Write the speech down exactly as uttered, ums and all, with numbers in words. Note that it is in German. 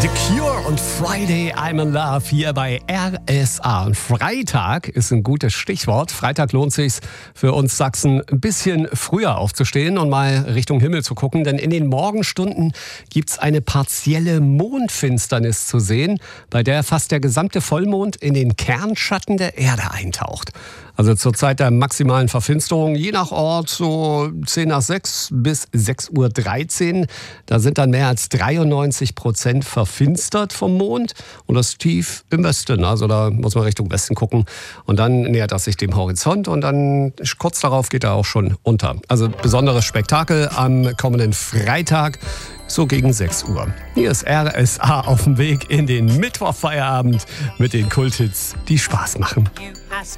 The Cure und Friday I'm in Love hier bei R S A. Und Freitag ist ein gutes Stichwort. Freitag lohnt es sich für uns Sachsen ein bisschen früher aufzustehen und mal Richtung Himmel zu gucken. Denn in den Morgenstunden gibt es eine partielle Mondfinsternis zu sehen, bei der fast der gesamte Vollmond in den Kernschatten der Erde eintaucht. Also zur Zeit der maximalen Verfinsterung, je nach Ort, so zehn nach sechs bis sechs Uhr dreizehn. Da sind dann mehr als dreiundneunzig Prozent verfinstert vom Mond. Und das tief im Westen, also da muss man Richtung Westen gucken. Und dann nähert das sich dem Horizont und dann kurz darauf geht er auch schon unter. Also besonderes Spektakel am kommenden Freitag, so gegen sechs Uhr. Hier ist R S A auf dem Weg in den Mittwochfeierabend mit den Kulthits, die Spaß machen.